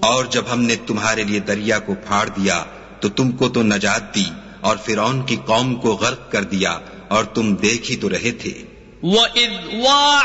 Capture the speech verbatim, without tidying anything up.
और जब हमने तुम्हारे लिए दरिया को फाड़ दिया तो तुमको तो नजात दी और फिरौन की कौम को गर्क कर दिया और तुम देख ही तो रहे थे। وَإِذْ